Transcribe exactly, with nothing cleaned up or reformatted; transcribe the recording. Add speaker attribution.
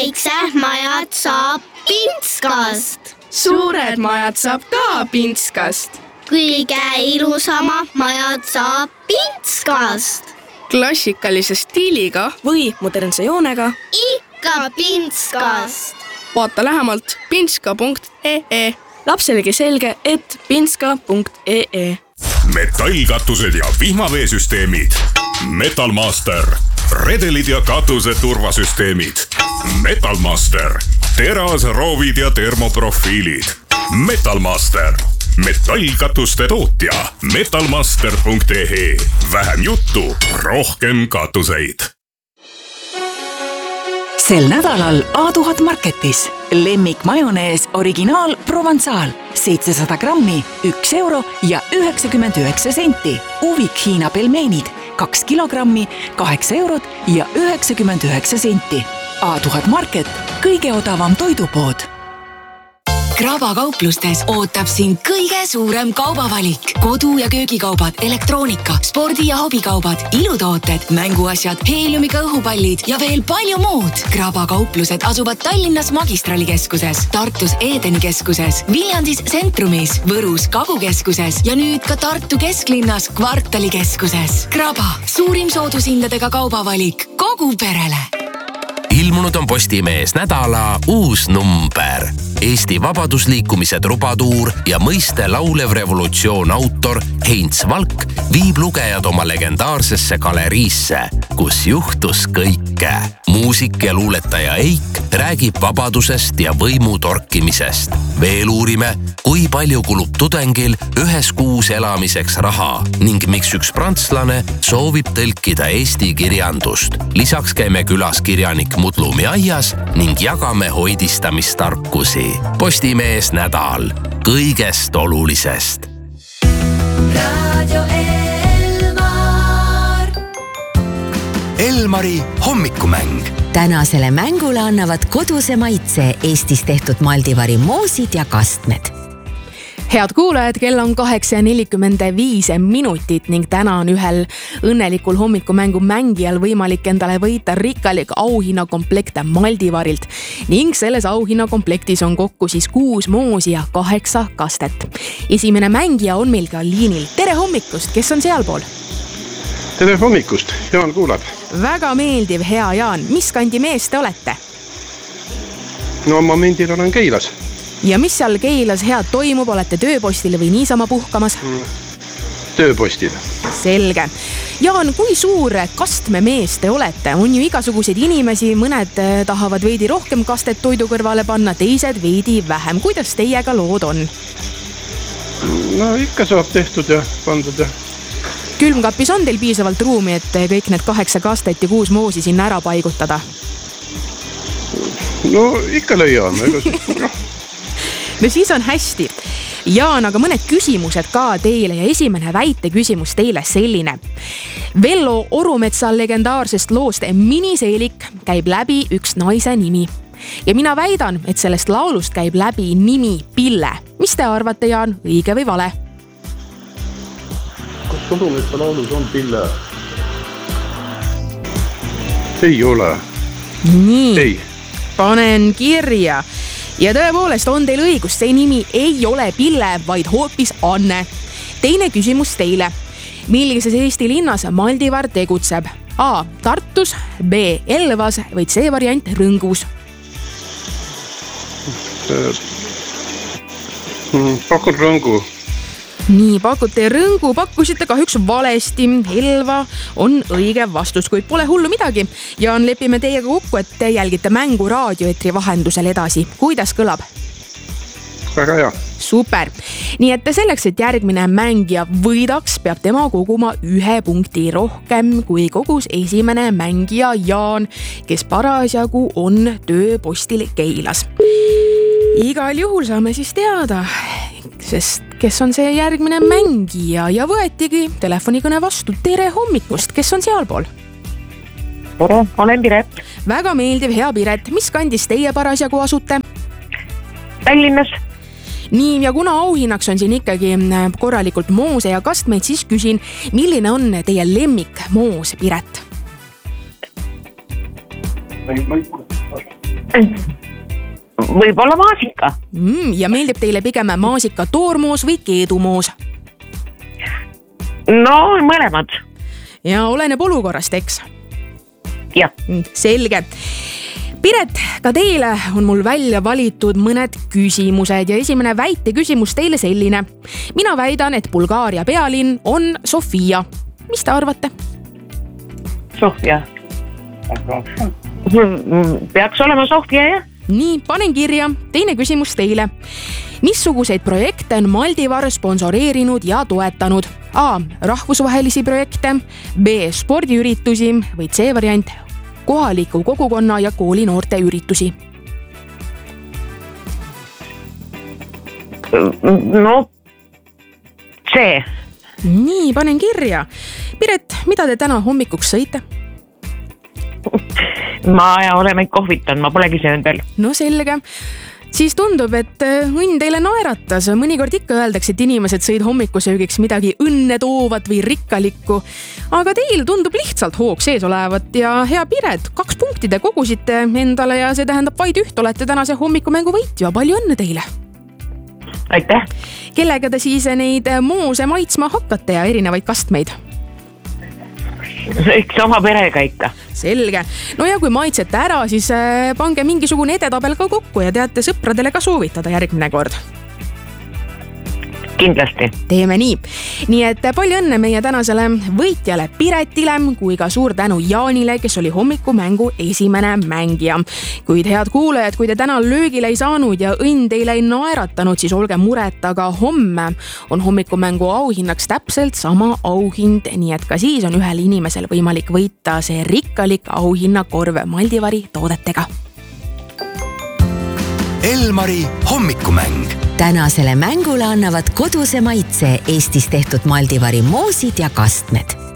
Speaker 1: väiksed majad saab Pintskast.
Speaker 2: Suured majad saab ka Pintskast.
Speaker 1: Kõige ilusama majad saab Pintskast.
Speaker 2: Klassikalise stiiliga või modernse joonega
Speaker 1: ikka Pintskast.
Speaker 2: Vaata lähemalt pintska punkt ee.
Speaker 3: Lapselegi selge, et pintska punkt ee.
Speaker 4: Metallkatused ja vihmaveesüsteemid. Metalmaster. Redelid ja katuse turvasüsteemid. Metalmaster. Teras, roovid ja termoprofiilid. Metalmaster. Metallkatuste tootja. metalmaster punkt ee. Vähem juttu, rohkem katuseid.
Speaker 5: Sel nädalal A tuhat Marketis lemmik majonees originaal Provençal seitsesada grammi, üks euro ja üheksakümmend üheksa senti. Uvik Hiina pelmeenid kaks kilogrammi, kaheksa eurot ja üheksakümmend üheksa senti. A tuhat Market, kõige odavam toidupood.
Speaker 6: Kraba kauplustes ootab sind kõige suurem kaubavalik. Kodu- ja köögikaubad, elektroonika, spordi- ja hobikaubad, ilutooted, mänguasjad, heeliumiga õhupallid ja veel palju muud. Kraba kauplused asuvad Tallinnas Magistralikeskuses, Tartus Edeni keskuses, Viljandis Centrumis, Võrus Kagukeskuses ja nüüd ka Tartu kesklinnas Kvartalikeskuses. Kraba, suurim soodushindadega kaubavalik kogu perele.
Speaker 7: Ilmunud on Postimees nädala uus number. Eesti vabadusliikumise trubatuur ja mõiste laulev revolutsioon autor Heinz Valk viib lugejad oma legendaarsesse galeriisse, kus juhtus kõike. Muusik ja luuletaja Eik räägib vabadusest ja võimu torkimisest. Veel uurime, kui palju kulub tudengil ühes kuus elamiseks raha ning miks üks prantslane soovib tõlkida Eesti kirjandust. Lisaks käime külas kirjanik Mudlumi aias ning jagame hoidistamistarkusi. Postimees nädal kõigest olulisest.
Speaker 6: Radio Elmar.
Speaker 8: Elmari hommikumäng.
Speaker 9: Tänasele mängule annavad koduse maitse Eestis tehtud Maldivari moosid ja kastmed.
Speaker 2: Head kuulajad, kell on kaheksa nelikümmend viis minutit ning täna on ühel õnnelikul hommikumängu mängijal võimalik endale võita rikkalik auhinnakomplekt Maldivarilt ning selles auhinnakomplektis on kokku siis kuus moosi ja kaheksa kastet. Esimene mängija on meil ka liinil. Tere hommikust, kes on sealpool?
Speaker 10: Tere hommikust, Jaan kuulab.
Speaker 2: Väga meeldiv, hea Jaan. Mis kandi mees te olete?
Speaker 10: No momendil olen Keilas.
Speaker 2: Ja mis seal Keilas head toimub? Olete tööpostil või niisama puhkamas?
Speaker 10: Tööpostil.
Speaker 2: Selge. Jaan, kui suur kastmemees te olete? On ju igasuguseid inimesi, mõned tahavad veidi rohkem kastet toidu kõrvale panna, teised veidi vähem. Kuidas teiega lood on?
Speaker 10: No ikka saab tehtud ja pandud ja...
Speaker 2: Külmkapis on teil piisavalt ruumi, et kõik need kaheksa kastet ja kuus moosi sinna ära paigutada?
Speaker 10: No ikka leian.
Speaker 2: No siis on hästi. Jaan, aga mõned küsimused ka teile ja esimene väite küsimus teile selline. Vello Orumetsa legendaarsest loost Miniseelik käib läbi üks naise nimi. Ja mina väidan, et sellest laulust käib läbi nimi Pille. Mis te arvate, Jaan, õige või vale?
Speaker 10: Kas Orumetsa laulus on Pille? Ei ole.
Speaker 2: Nii,
Speaker 10: Ei.
Speaker 2: Panen kirja. Ja tõepoolest on teil õigus, see nimi ei ole Pille, vaid hoopis Anne. Teine küsimus teile. Millises Eesti linnas Maldivar tegutseb? A. Tartus, B. Elvas või C. variant Rõngus?
Speaker 10: Pakun Rõngu.
Speaker 2: Nii, pakute Rõngu, pakkusite kahjuks valesti. Elva on õige vastus, kuid pole hullu midagi. Ja on lepime teiega kokku, et te jälgite mängu raadioetri vahendusel edasi. Kuidas kõlab?
Speaker 10: Väga hea.
Speaker 2: Super. Nii et selleks, et järgmine mängija võidaks, peab tema koguma ühe punkti rohkem kui kogus esimene mängija Jaan, kes parasjagu on tööpostil Keilas. Igal juhul saame siis teada, sest kes on see järgmine mängija ja võetigi telefonikõne vastu. Tere hommikust, kes on sealpool?
Speaker 11: Tere, olen Piret.
Speaker 2: Väga meeldiv, hea Piret. Mis kandis teie parasjagu asute?
Speaker 11: Tallinnas.
Speaker 2: Nii, ja kuna auhinnaks on siin ikkagi korralikult moose ja kastmeid, siis küsin, milline on teie lemmik moos, Piret?
Speaker 11: võib-olla maasika
Speaker 2: mm,. Ja meeldib teile pigem maasika toormoos või keedumoos?
Speaker 11: No mõlemad.
Speaker 2: Ja oleneb olukorrast, eks?
Speaker 11: Jah.
Speaker 2: Selge. Piret, ka teile on mul välja valitud mõned küsimused ja esimene väite küsimus teile selline. Mina väidan, et Bulgaaria pealinn on Sofia. Mis te arvate?
Speaker 11: Sofia. Peaks olema Sofia, jah?
Speaker 2: Nii, panen kirja. Teine küsimus teile. Missuguseid projekte on Maldivar sponsoreerinud ja toetanud? A. Rahvusvahelisi projekte, B. Spordiüritusi või C. variant kohaliku kogukonna ja kooli noorte üritusi?
Speaker 11: No, C.
Speaker 2: Nii, panen kirja. Piret, mida te täna hommikuks sõite?
Speaker 11: Ma olen meid kohvitan, ma polegi söönud veel.
Speaker 2: No selge. Siis tundub, et õnn teile naeratas. Mõnikord ikka öeldakse, et inimesed sõid hommikusöögiks midagi õnne toovat või rikkalikku. Aga teil tundub lihtsalt hoog sees olevat ja hea Piret, kaks punkti te kogusite endale ja see tähendab vaid üht, olete tänase hommikumängu võitja. Palju õnne teile!
Speaker 11: Aitäh!
Speaker 2: Kellega te siis neid moose maitsma hakkate ja erinevaid kastmeid?
Speaker 11: Eks oma perega ikka.
Speaker 2: Selge. No ja kui maitsete ära, siis pange mingisugune edetabel ka kokku ja teate sõpradele ka soovitada järgmine kord.
Speaker 11: Kindlasti.
Speaker 2: Teeme nii. Nii et palju õnne meie tänasele võitjale Piretile kui ka suur tänu Jaanile, kes oli hommikumängu esimene mängija. Kuid head kuulajad, kui te täna löögile ei saanud ja õnn teile ei naeratanud, siis olge muret, aga homme on hommikumängu auhinnaks täpselt sama auhind, nii et ka siis on ühel inimesel võimalik võita see rikkalik auhinnakorv Maldivari toodetega.
Speaker 8: Elmari hommikumäng.
Speaker 9: Tänasele mängule annavad koduse maitse Eestis tehtud Maldivari moosid ja kastmed.